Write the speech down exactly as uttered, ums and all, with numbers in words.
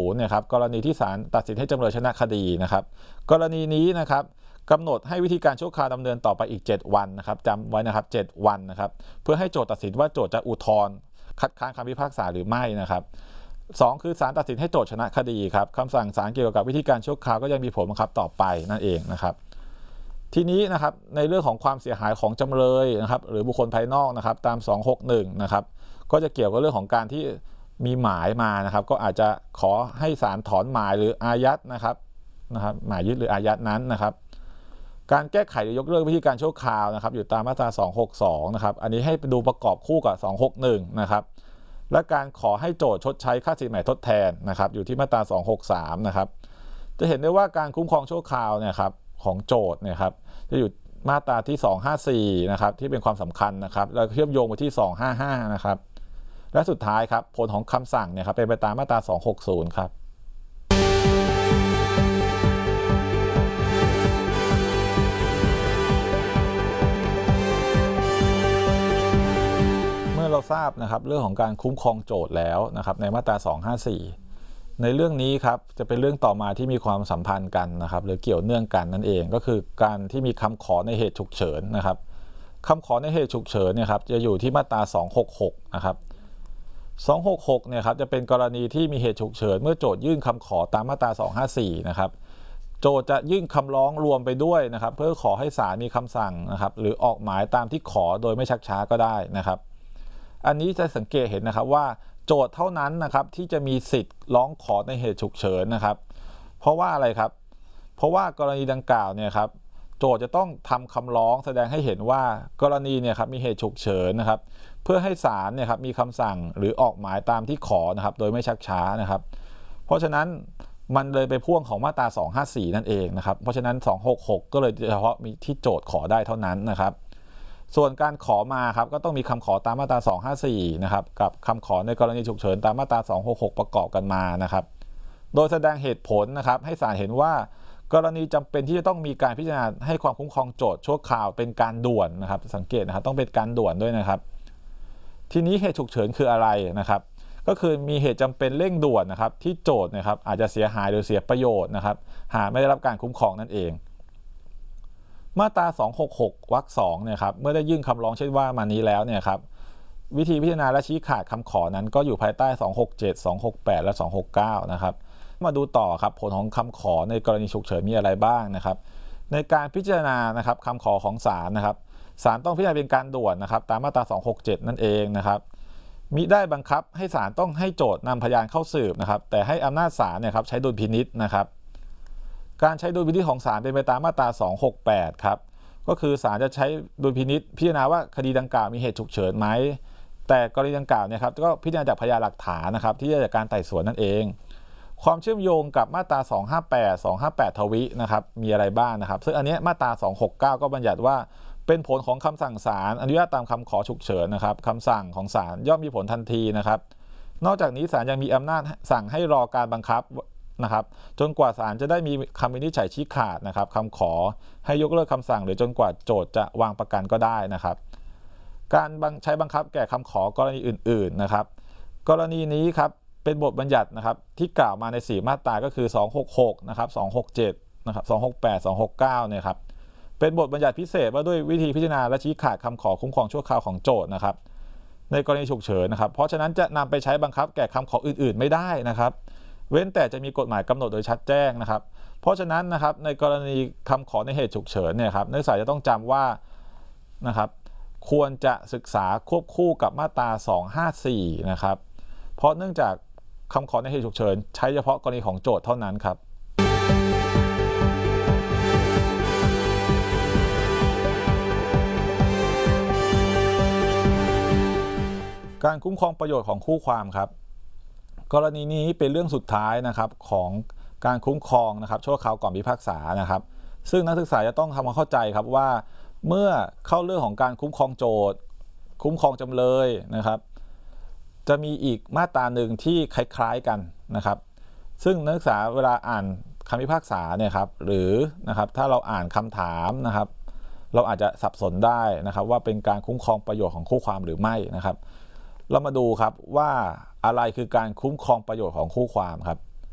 ย์เนี่ยครับกรณีที่ศาลตัดสินให้จำเลยชนะคดีนะครับกรณีนี้นะครับกำหนดให้วิธีการชั่วคราวดำเนินต่อไปอีกเจ็ดวันนะครับจำไว้นะครับเจ็ดวันนะครับเพื่อให้โจทก์ตัดสินว่าโจทก์จะอุทธรณ์คัดค้านคำพิพากษาหรือไม่นะครับสองคือศาลตัดสินให้โจทก์ชนะคดีครับคำสั่งศาลเกี่ยวกับวิธีการชั่วคราวก็ยังมีผลบังคับต่อไปนั่นเองนะครับทีนี้นะครับในเรื่องของความเสียหายของจำเลยนะครับหรือบุคคลภายนอกนะครับตามสองหกหนึ่งนะครับก็จะเกี่ยวกับเรื่องของการที่มีหมายมานะครับก็อาจจะขอให้ศาลถอนหมายหรืออายัดนะครับนะครับหมายยึดหรืออายัดนั้นนะครับการแก้ไขหรือยกเลิกวิธีการชั่วคราวนะครับอยู่ตามมาตราสองหกสองนะครับอันนี้ให้ดูประกอบคู่กับสองหกหนึ่งนะครับและการขอให้โจทก์ชดใช้ค่าสินใหม่ทดแทนนะครับอยู่ที่มาตราสองหกสามนะครับจะเห็นได้ว่าการคุ้มครองชั่วคราวเนี่ยครับของโจทก์เนี่ยครับจะอยู่มาตราที่สองห้าสี่นะครับที่เป็นความสำคัญนะครับแล้วเชื่อมโยงไปที่สองห้าห้านะครับและสุดท้ายครับผลของคำสั่งเนี่ยครับเป็นไปตามมาตราสองหกศูนย์ครับเมื่อเราทราบนะครับเรื่องของการคุ้มครองโจทก์แล้วนะครับในมาตราสองห้าสี่ในเรื่องนี้ครับจะเป็นเรื่องต่อมาที่มีความสัมพันธ์กันนะครับหรือเกี่ยวเนื่องกันนั่นเองก็คือการที่มีคำขอในเหตุฉุกเฉินนะครับคำขอในเหตุฉุกเฉินเนี่ยครับจะอยู่ที่มาตราสองหกหกนะครับสองหกหกเนี่ยครับจะเป็นกรณีที่มีเหตุฉุกเฉินเมื่อโจทยื่นคำขอตามมาตราสองห้าสี่นะครับโจทจะยื่นคำร้องรวมไปด้วยนะครับเพื่อขอให้ศาลมีคำสั่งนะครับหรือออกหมายตามที่ขอโดยไม่ชักช้าก็ได้นะครับอันนี้จะสังเกตเห็นนะครับว่าโจทย์เท่านั้นนะครับที่จะมีสิทธิ์ร้องขอในเหตุฉุกเฉินนะครับเพราะว่าอะไรครับเพราะว่ากรณีดังกล่าวเนี่ยครับโจทย์จะต้องทำคำร้องแสดงให้เห็นว่ากรณีเนี่ยครับมีเหตุฉุกเฉินนะครับเพื่อให้ศาลเนี่ยครับมีคำสั่งหรือออกหมายตามที่ขอนะครับโดยไม่ชักช้านะครับเพราะฉะนั้นมันเลยไปพ่วงของมาตราสองห้าสี่นั่นเองนะครับเพราะฉะนั้นสองหกหกก็เลยเฉพาะมีที่โจทย์ขอได้เท่านั้นนะครับส่วนการขอมาครับก็ต้องมีคำขอตามมาตราสองห้าสี่นะครับกับคำขอในกรณีฉุกเฉินตามมาตราสองหกหกประกอบกันมานะครับโดยแสดงเหตุผลนะครับให้ศาลเห็นว่ากรณีจำเป็นที่จะต้องมีการพิจารณาให้ความคุ้มครองโจทก์ชั่วคราวเป็นการด่วนนะครับสังเกตนะครับต้องเป็นการด่วนด้วยนะครับทีนี้เหตุฉุกเฉินคืออะไรนะครับก็คือมีเหตุจำเป็นเร่งด่วนนะครับที่โจทก์นะครับอาจจะเสียหายหรือเสียประโยชน์นะครับหากไม่ได้รับการคุ้มครองนั่นเองมาตราสองหกหกวรรคสองเนี่ยครับเมื่อได้ยื่นคำร้องเช่นว่ามานี้แล้วเนี่ยครับวิธีพิจารณาและชี้ขาดคำขอนั้นก็อยู่ภายใต้สองหกเจ็ด สองหกแปดและสองหกเก้านะครับมาดูต่อครับผลของคำขอในกรณีฉุกเฉินมีอะไรบ้างนะครับในการพิจารณานะครับคำขอของศาลนะครับศาลต้องพิจารณาเป็นการด่วนนะครับตามมาตราสองหกเจ็ดนั่นเองนะครับมิได้บังคับให้ศาลต้องให้โจทก์นำพยานเข้าสืบนะครับแต่ให้อำนาจศาลเนี่ยครับใช้ดุลพินิจนะครับการใช้ดุลพินิจของศาลเป็นไปตามมาตราสองหกแปดครับก็คือศาลจะใช้ดุลพินิจพิจารณาว่าคดีดังกล่าวมีเหตุฉุกเฉินไหมแต่กรณีดังกล่าวเนี่ยครับก็พิจารณาจากพยานหลักฐานนะครับที่ได้จากการไต่สวนนั่นเองความเชื่อมโยงกับมาตราสองห้าแปด สองห้าแปดทวินะครับมีอะไรบ้างนะครับซึ่งอันนี้มาตราสองหกเก้าก็บัญญัติว่าเป็นผลของคำสั่งศาลอนุญาตตามคำขอฉุกเฉินนะครับคำสั่งของศาลย่อมมีผลทันทีนะครับนอกจากนี้ศาลยังมีอำนาจสั่งให้รอการบังคับนะครับจนกว่าศาลจะได้มีคำวินิจฉัยชี้ขาดนะครับคำขอให้ยกเลิกคำสั่งหรือจนกว่าโจทก์จะวางประกันก็ได้นะครับการใช้บังคับแก่คำขอกรณีอื่นๆนะครับกรณีนี้ครับเป็นบทบัญญัตินะครับที่กล่าวมาในสี่มาตราก็คือสองหกหกนะครับสองหกเจ็ดนะครับสองหกแปด สองหกเก้าเนี่ยครับเป็นบทบัญญัติพิเศษว่าด้วยวิธีพิจารณาและชี้ขาดคำขอคุ้มครองชั่วคราวของโจทก์นะครับในกรณีฉุกเฉินนะครับเพราะฉะนั้นจะนำไปใช้บังคับแก่คำขออื่นๆไม่ได้นะครับเว้นแต่จะมีกฎหมายกำหนดโดยชัดแจ้งนะครับเพราะฉะนั้นนะครับในกรณีคำขอในเหตุฉุกเฉินเนี่ยครับนักศึกษาจะต้องจำว่านะครับควรจะศึกษาควบคู่กับมาตราสองห้าสี่นะครับเพราะเนื่องจากคำขอในเหตุฉุกเฉินใช้เฉพาะกรณีของโจทก์เท่านั้นครับการคุ้มครองประโยชน์ของคู่ความครับกรณีนี้เป็นเรื่องสุดท้ายนะครับของการคุ้มครองนะครับชั่วคราวก่อนพิพากษานะครับซึ่งนักศึกษาจะต้องทำความเข้าใจครับว่าเมื่อเข้าเรื่องของการคุ้มครองโจทก์คุ้มครองจำเลยนะครับจะมีอีกมาตราหนึ่งที่คล้ายๆกันนะครับซึ่งนักศึกษาเวลาอ่านคำพิพากษาเนี่ยครับหรือนะครับถ้าเราอ่านคำถามนะครับเราอาจจะสับสนได้นะครับว่าเป็นการคุ้มครองประโยชน์ของคู่ความหรือไม่นะครับเรามาดูครับว่าอะไรคือการคุ้มครองประโยชน์ของคู่ความครับ